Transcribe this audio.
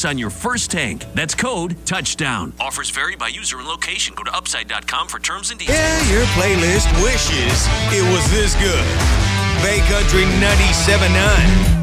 points on your first tank. That's code TOUCHDOWN. Offers vary by user and location. Go to upside.com for terms and details. Yeah, your playlist wishes it was this good. Bay Country 97.9.